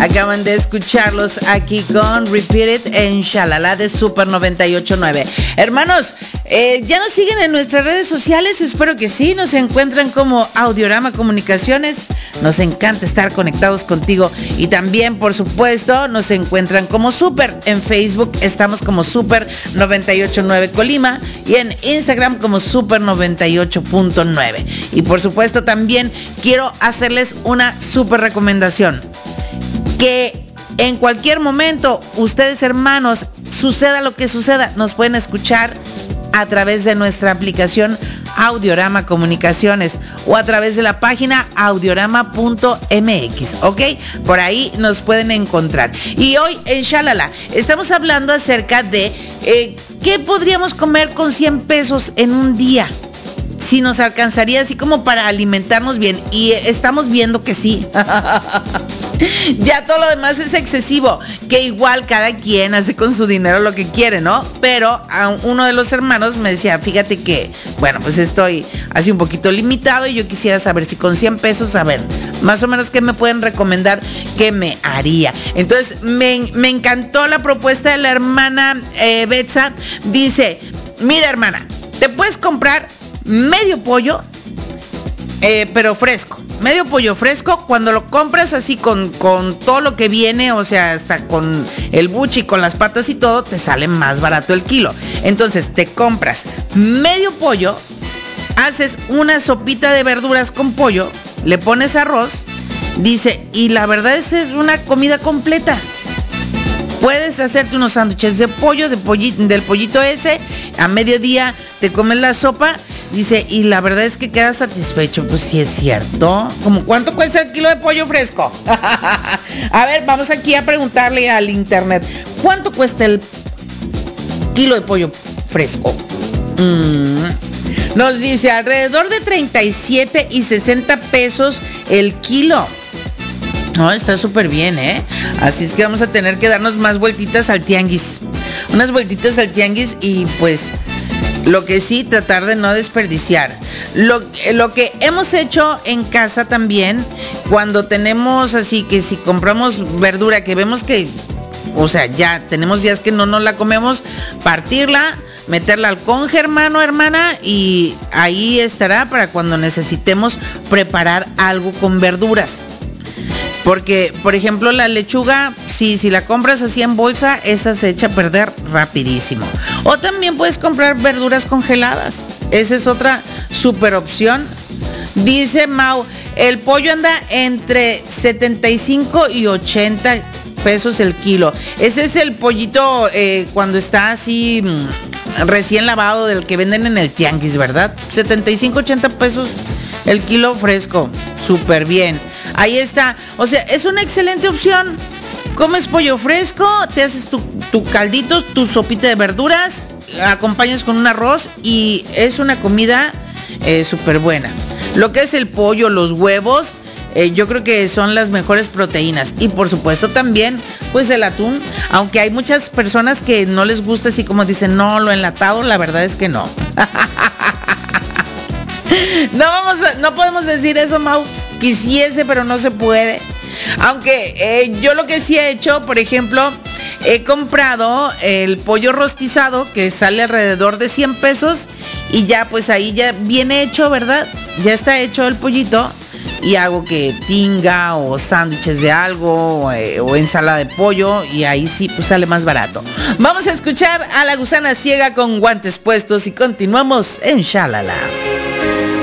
Acaban de escucharlos aquí con Repeat It en Shalala de Super 98.9. Hermanos, ¿ya nos siguen en nuestras redes sociales? Espero que sí. Nos encuentran como Audiorama Comunicaciones. Nos encanta estar conectados contigo. Y también, por supuesto, nos encuentran como Super. En Facebook estamos como Super 98.9 Colima. Y en Instagram como Super 98.9. Y por supuesto también quiero hacerles una super recomendación. Que en cualquier momento, ustedes hermanos, suceda lo que suceda, nos pueden escuchar a través de nuestra aplicación Audiorama Comunicaciones o a través de la página audiorama.mx, ¿ok? Por ahí nos pueden encontrar. Y hoy en Shalala estamos hablando acerca de ¿qué podríamos comer con 100 pesos en un día? Si nos alcanzaría así como para alimentarnos bien. Y estamos viendo que sí. Ya todo lo demás es excesivo. Que igual cada quien hace con su dinero lo que quiere, ¿no? Pero a uno de los hermanos me decía, fíjate que, bueno, pues estoy así un poquito limitado y yo quisiera saber si con 100 pesos, a ver, más o menos qué me pueden recomendar que me haría. Entonces, me encantó la propuesta de la hermana Betsa. Dice, mira hermana, te puedes comprar medio pollo, pero fresco. Medio pollo fresco, cuando lo compras así con todo lo que viene, o sea, hasta con el buche y con las patas y todo, te sale más barato el kilo. Entonces, te compras medio pollo, haces una sopita de verduras con pollo, le pones arroz, dice, y la verdad es una comida completa. Puedes hacerte unos sándwiches de pollo, del pollito ese, a mediodía te comes la sopa, dice, y la verdad es que quedas satisfecho. Pues sí es cierto. ¿Cómo cuánto cuesta el kilo de pollo fresco? A ver, vamos aquí a preguntarle al internet. ¿Cuánto cuesta el kilo de pollo fresco? Nos dice alrededor de 37 y 60 pesos el kilo. No, está súper bien, ¿eh? Así es que vamos a tener que darnos más vueltitas al tianguis. Unas vueltitas al tianguis y pues lo que sí, tratar de no desperdiciar. Lo que hemos hecho en casa también, cuando tenemos así que si compramos verdura que vemos que, o sea, ya tenemos días que no nos la comemos, partirla, meterla al conge, hermano, hermana, y ahí estará para cuando necesitemos preparar algo con verduras. Porque, por ejemplo, la lechuga, si la compras así en bolsa, esa se echa a perder rapidísimo. O también puedes comprar verduras congeladas. Esa es otra super opción. Dice Mau, el pollo anda entre 75 y 80 pesos el kilo. Ese es el pollito cuando está así recién lavado, del que venden en el tianguis, ¿verdad? 75, 80 pesos el kilo fresco. Súper bien. Ahí está, o sea, es una excelente opción. Comes pollo fresco, te haces tu caldito, tu sopita de verduras, acompañas con un arroz y es una comida súper buena. Lo que es el pollo, los huevos, yo creo que son las mejores proteínas. Y por supuesto también, pues el atún, aunque hay muchas personas que no les gusta, así como dicen, no, lo enlatado, la verdad es que no. No podemos decir eso, Mau. Quisiese, pero no se puede. Aunque yo lo que sí he hecho, por ejemplo, he comprado el pollo rostizado que sale alrededor de 100 pesos y ya pues ahí ya viene hecho, ¿verdad? Ya está hecho el pollito y hago que tinga o sándwiches de algo o ensalada de pollo y ahí sí pues sale más barato. Vamos a escuchar a La Gusana Ciega con Guantes Puestos y continuamos en Shalala.